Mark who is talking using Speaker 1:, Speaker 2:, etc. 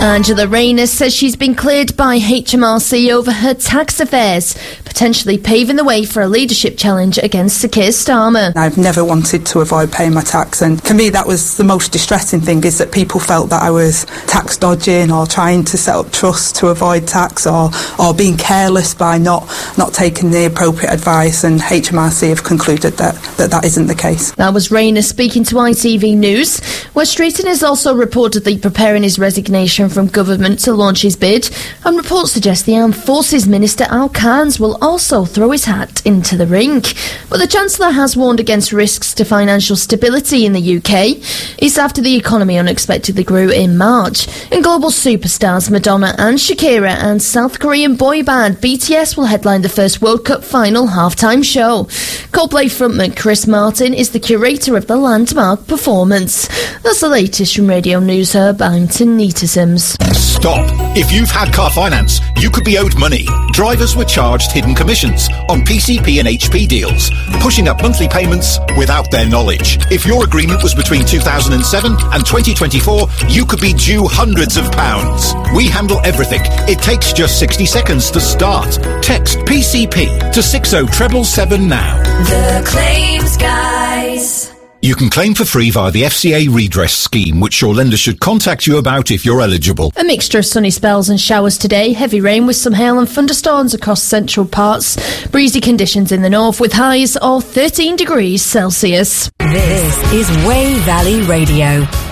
Speaker 1: Angela Rayner says she's been cleared by HMRC over her tax affairs, potentially paving the way for a leadership challenge against Sir Keir Starmer.
Speaker 2: I've never wanted to avoid paying my tax, and for me that was the most distressing thing, is that people felt that I was tax dodging or trying to set up trusts to avoid tax, or being careless by not taking the appropriate advice, and HMRC have concluded that isn't the case.
Speaker 1: That was Rayner speaking to ITV News, where Streeton is also reportedly preparing his resignation from government to launch his bid, and reports suggest the Armed Forces Minister Al Khans will also throw his hat into the ring. But the Chancellor has warned against risks to financial stability in the UK. It's after the economy unexpectedly grew in March. And global superstars Madonna and Shakira and South Korean boy band BTS will headline the first World Cup final halftime show. Coldplay frontman Chris Martin is the curator of the landmark performance. That's the latest from Radio News Hub. I'm Tanita Sims.
Speaker 3: Stop. If you've had car finance, you could be owed money. Drivers were charged hidden commissions on PCP and HP deals, pushing up monthly payments without their knowledge. If your agreement was between 2007 and 2024, you could be due hundreds of pounds. We handle everything. It takes just 60 seconds to start. Text PCP to 60777 now.
Speaker 4: The Claims Guys.
Speaker 3: You can claim for free via the FCA redress scheme, which your lender should contact you about if you're eligible.
Speaker 1: A mixture of sunny spells and showers today. Heavy rain with some hail and thunderstorms across central parts. Breezy conditions in the north with highs of 13 degrees Celsius.
Speaker 4: This is Way Valley Radio.